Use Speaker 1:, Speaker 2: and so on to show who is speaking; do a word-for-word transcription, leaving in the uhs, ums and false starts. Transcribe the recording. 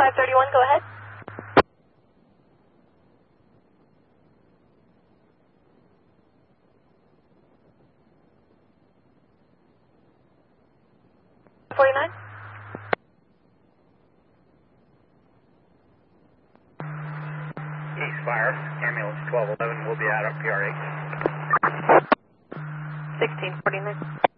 Speaker 1: five thirty-one, go ahead. forty-nine.
Speaker 2: East Fire, ambulance twelve eleven will be out of P R H.
Speaker 1: sixteen forty-nine.